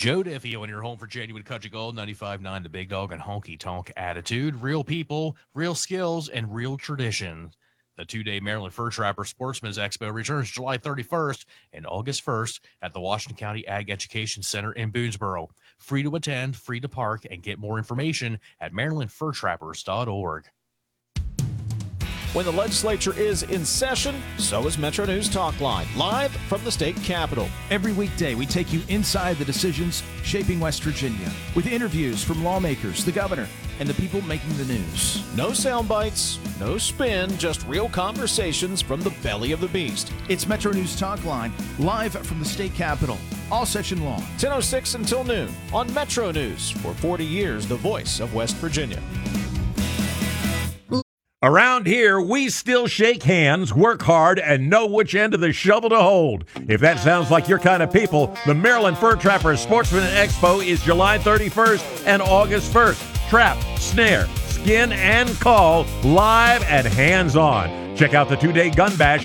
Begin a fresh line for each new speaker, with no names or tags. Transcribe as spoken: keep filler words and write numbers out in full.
Joe Diffie on your home for genuine country gold, ninety-five point nine The Big Dog and Honky Tonk Attitude. Real people, real skills, and real tradition. The two-day Maryland Fur Trapper Sportsman's Expo returns July thirty-first and August first at the Washington County Ag Education Center in Boonesboro. Free to attend, free to park, and get more information at maryland fur trappers dot org.
When the legislature is in session, so is Metro News Talk Line, live from the state capitol.
Every weekday, we take you inside the decisions shaping West Virginia with interviews from lawmakers, the governor, and the people making the news.
No sound bites, no spin, just real conversations from the belly of the beast.
It's Metro News Talk Line, live from the state capitol, all session long.
ten oh six until noon on Metro News. For forty years, the voice of West Virginia.
Around here, we still shake hands, work hard, and know which end of the shovel to hold. If that sounds like your kind of people, the Maryland Fur Trapper Sportsman Expo is July thirty-first and August first. Trap, snare, skin, and call, live and hands-on. Check out the two-day gun bash